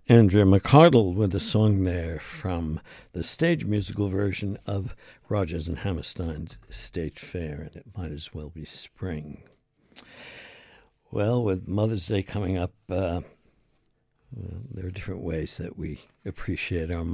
Andrea McArdle with a song there from the stage musical version of Rodgers and Hammerstein's State Fair, and it might as well be spring. Well, with Mother's Day coming up, there are different ways that we appreciate our